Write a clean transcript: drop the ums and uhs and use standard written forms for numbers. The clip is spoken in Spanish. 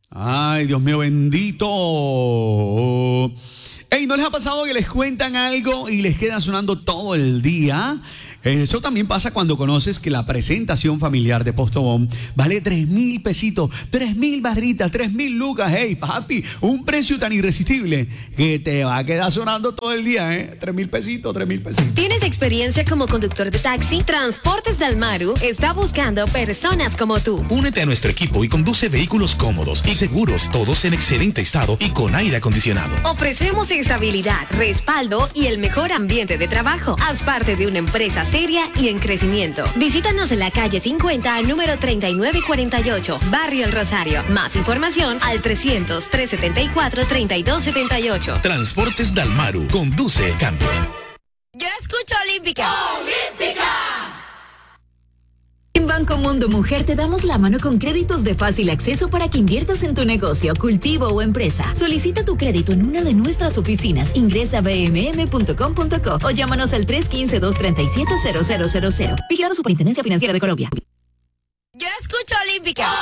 Ay, Dios mío bendito. Ey, ¿no les ha pasado que les cuentan algo y les queda sonando todo el día? Eso también pasa cuando conoces que la presentación familiar de Postobón vale 3,000 pesitos, 3,000 barritas, 3,000 lucas. Hey, papi, un precio tan irresistible que te va a quedar sonando todo el día, 3,000 pesitos, 3,000 pesitos. ¿Tienes experiencia como conductor de taxi? Transportes Dalmaru está buscando personas como tú. Únete a nuestro equipo y conduce vehículos cómodos y seguros, todos en excelente estado y con aire acondicionado. Ofrecemos estabilidad, respaldo y el mejor ambiente de trabajo. Haz parte de una empresa seria y en crecimiento. Visítanos en la calle 50, número 3948, Barrio El Rosario. Más información al 300-374-3278. Transportes Dalmaru. Conduce cambio. Yo escucho Olímpica. ¡Olímpica! En Banco Mundo Mujer te damos la mano con créditos de fácil acceso para que inviertas en tu negocio, cultivo o empresa. Solicita tu crédito en una de nuestras oficinas. Ingresa a bmm.com.co o llámanos al 315-237-0000. Vigilado Superintendencia Financiera de Colombia. Yo escucho Olímpica.